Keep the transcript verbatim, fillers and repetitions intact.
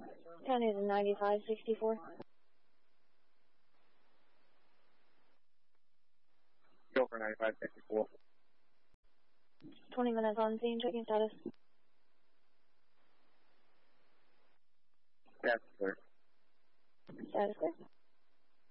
County is ninety-five sixty-four. Go for ninety-five sixty-four. twenty minutes on scene, checking status. Yes, sir. Status clear.